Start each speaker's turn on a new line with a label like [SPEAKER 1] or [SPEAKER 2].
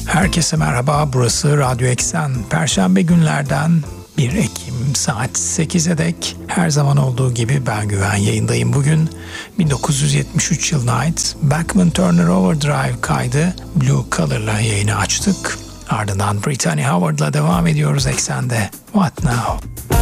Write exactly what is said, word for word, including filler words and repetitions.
[SPEAKER 1] Herkese merhaba, burası Radyo Eksen. Perşembe günlerden bir Ekim saat sekize dek her zaman olduğu gibi ben Güven yayındayım bugün. bin dokuz yüz yetmiş üç yılına ait Bachman Turner Overdrive kaydı Blue Color'la yayını açtık. Ardından Brittany Howard'la devam ediyoruz Eksen'de. What Now?